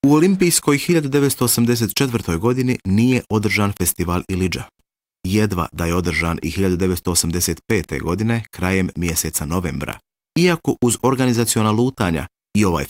U olimpijskoj 1984. godini nije održan festival Ilidža. Jedva da je održan i 1985. godine krajem mjeseca novembra. Iako uz organizaciona lutanja i ovaj